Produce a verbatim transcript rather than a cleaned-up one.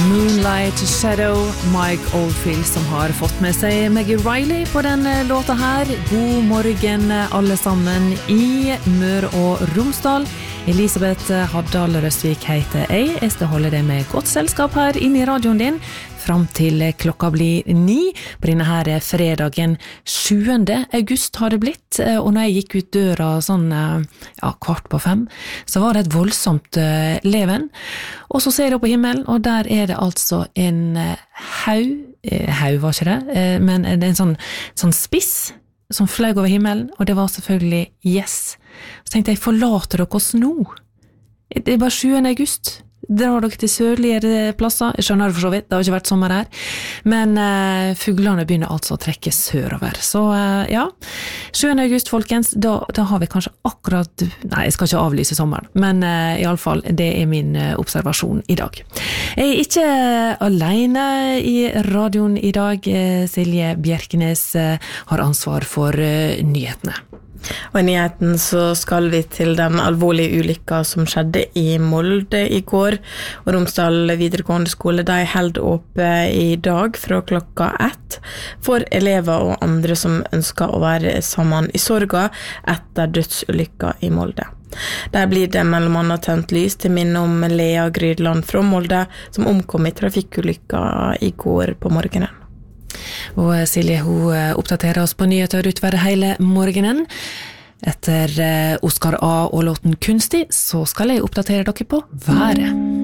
Moonlight Shadow, Mike Oldfield som har fått med seg Maggie Riley på den låta her. God morgen alle sammen i Møre og Romsdal. Elisabeth Haddal Røstvik heter jeg. Jeg skal holde deg med godt selskap her inne i radioen din fram til klokka blir ni på denne her fredagen sjuende august har det blitt, og når jeg gikk ut døra sånn ja, kvart på fem, så var det et voldsomt leven, og så ser jeg opp på himmelen, og der er det altså en haug, haug var ikke det, men det er en sånn, sånn spiss som fløy over himmelen, og det var selvfølgelig yes. Så tenkte jeg, forlater dere oss nå? Det er bare sjuende august. Drar dere til sørligere plasser? Jeg skjønner det for så vidt, det har ikke vært sommer her. Men uh, fuglene begynner altså å trekke sørover. Så uh, ja, sjuende august, folkens, da, da har vi kanskje akkurat... Nei, jeg skal ikke avlyse sommeren, men uh, i alle fall, det er min uh, observasjon i dag. Jeg er ikke alene i radioen i dag. Uh, Silje Bjerkenes uh, har ansvar for uh, nyhetene. Og i nyheten så skal vi til den alvorlige ulykka som skjedde i Molde i går, og Romsdal videregående skole, de held oppe i dag fra klokka ett for elever og andre som ønsker å være sammen i sorga etter dødsulykka i Molde. Der blir det mellom annet tent lys til minne om Lea Grydland fra Molde, som omkom i trafikkulykka i går på morgenen. Og Silje, hun oppdaterer oss på nyheter utover hele morgenen. Etter Oscar A og låten Kunstig, så skal jeg oppdatere dere på været.